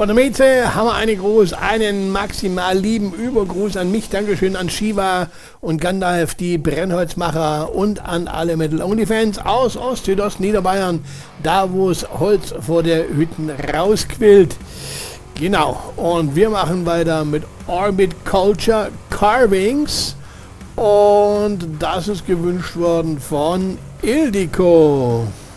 Von der Meze haben wir einen maximal lieben Übergruß an mich. Dankeschön an Shiva und Gandalf, die Brennholzmacher, und an alle Metal-Only-Fans aus Ost-, Südost-, Niederbayern, da wo es Holz vor der Hütten rausquillt. Genau, und wir machen weiter mit Orbit Culture Carvings, und das ist gewünscht worden von Ildiko.